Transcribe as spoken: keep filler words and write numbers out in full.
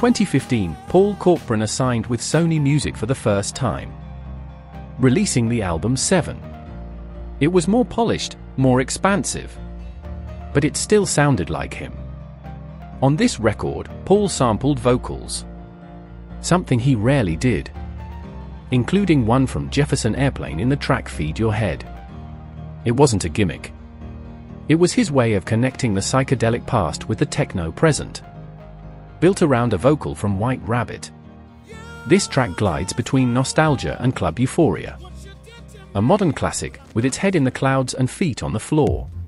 twenty fifteen, Paul Corcoran assigned with Sony Music for the first time, releasing the album Seven. It was more polished, more expansive, but it still sounded like him. On this record, Paul sampled vocals, something he rarely did, including one from Jefferson Airplane in the track Feed Your Head. It wasn't a gimmick. It was his way of connecting the psychedelic past with the techno present, built around a vocal from White Rabbit. This track glides between nostalgia and club euphoria, a modern classic with its head in the clouds and feet on the floor.